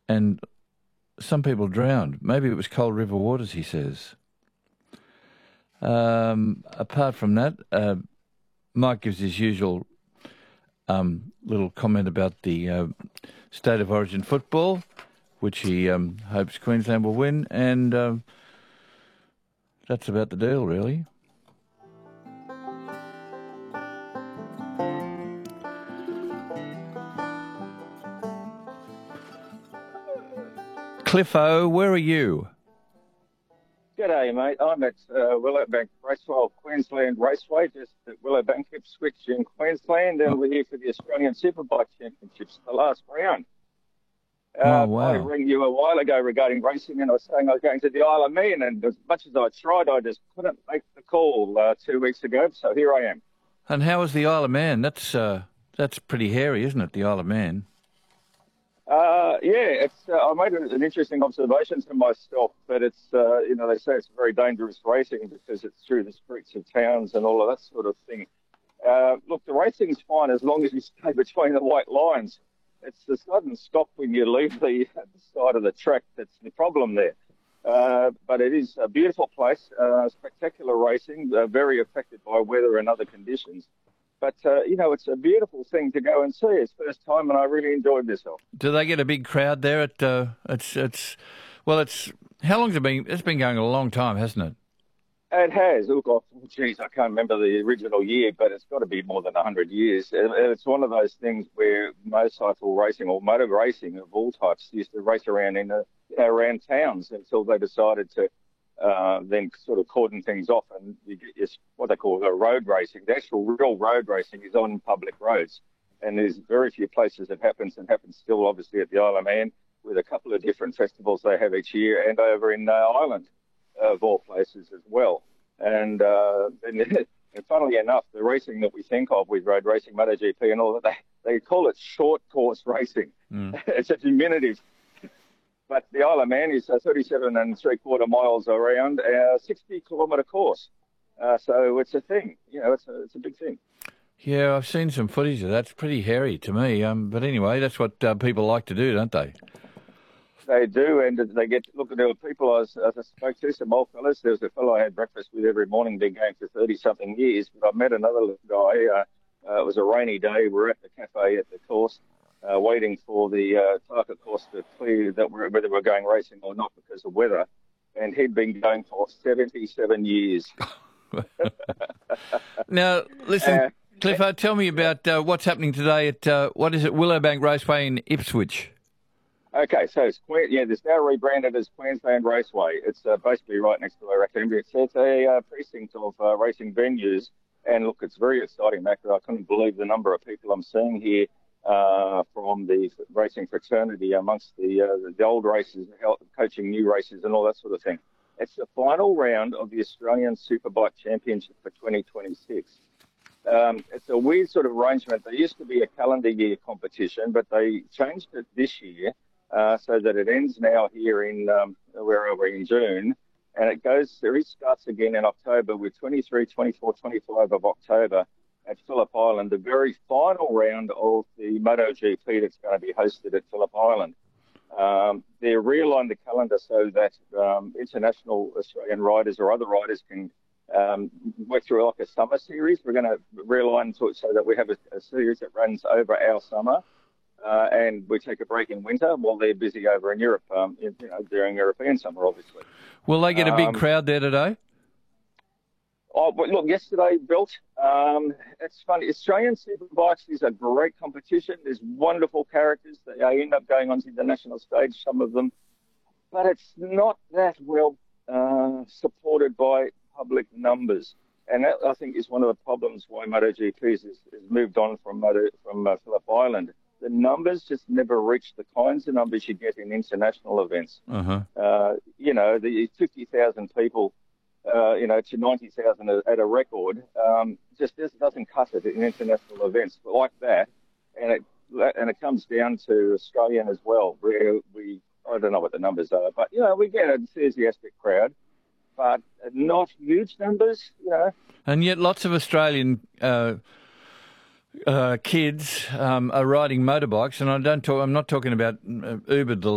and some people drowned. Maybe it was cold river waters, he says. Apart from that, Mike gives his usual little comment about the state of origin football, which he hopes Queensland will win, and that's about the deal, really. Cliffo, where are you? G'day, mate. I'm at Willowbank Raceway, Queensland Raceway, just at Willowbank, Ipswich in Queensland, and we're here for the Australian Superbike Championships, the last round. Oh, wow. I rang you a while ago regarding racing, and I was saying I was going to the Isle of Man, and as much as I tried, I just couldn't make the call 2 weeks ago, so here I am. And how was the Isle of Man? That's pretty hairy, isn't it, the Isle of Man? Yeah, I made an interesting observation to myself, but it's, they say it's very dangerous racing because it's through the streets of towns and all of that sort of thing. Look, the racing's fine as long as you stay between the white lines. It's the sudden stop when you leave the side of the track that's the problem there. But it is a beautiful place, spectacular racing, very affected by weather and other conditions. But, it's a beautiful thing to go and see. It's first time, and I really enjoyed myself. Do they get a big crowd there? How long's it been? It's been going a long time, hasn't it? It has. Look, I can't remember the original year, but it's got to be more than 100 years. It's one of those things where motorcycle racing or motor racing of all types used to race around around towns until they decided to then sort of cordon things off, and you get what they call road racing. The actual real road racing is on public roads, and there's very few places it happens, and happens still obviously at the Isle of Man with a couple of different festivals they have each year, and over in Ireland, of all places as well. And funnily enough, the racing that we think of with road racing, MotoGP and all that, they call it short course racing. It's a diminutive. But the Isle of Man is 37 3/4 miles around, 60-kilometre course. So it's a thing. It's a big thing. Yeah, I've seen some footage of that. It's pretty hairy to me. But anyway, that's what people like to do, don't they? They do, and they there were people I spoke to, some old fellas. There was a fellow I had breakfast with every morning, been going for 30-something years. But I met another guy. It was a rainy day. We're at the cafe at the course, waiting for the Tarka course to clear whether we're going racing or not because of weather. And he'd been going for 77 years. Now, listen, Cliffo, tell me about what's happening today at, Willowbank Raceway in Ipswich. Okay, so it's now rebranded as Queensland Raceway. It's basically right next to our academy. It's a precinct of racing venues. And look, it's very exciting, Mac. I couldn't believe the number of people I'm seeing here from the racing fraternity amongst the old races, coaching new races and all that sort of thing. It's the final round of the Australian Superbike Championship for 2026. It's a weird sort of arrangement. There used to be a calendar year competition, but they changed it this year so that it ends now here in June. And it starts again in October with 23, 24, 25 of October at Phillip Island, the very final round of the MotoGP that's going to be hosted at Phillip Island. They realigned the calendar so that international Australian riders or other riders can work through like a summer series. We're going to realign to it so that we have a series that runs over our summer, and we take a break in winter while they're busy over in Europe, during European summer, obviously. Will they get a big crowd there today? Oh, but look, yesterday built. It's funny. Australian Superbikes is a great competition. There's wonderful characters. They end up going onto the national stage, some of them, but it's not that well supported by public numbers. And that, I think, is one of the problems why MotoGP has moved on from Phillip Island. The numbers just never reach the kinds of numbers you get in international events. The 50,000 people, to 90,000 at a record, just doesn't cut it in international events like that. And it comes down to Australian as well, where I don't know what the numbers are, but, we get an enthusiastic crowd, but not huge numbers, And yet lots of Australian kids are riding motorbikes, and I'm not talking about Uber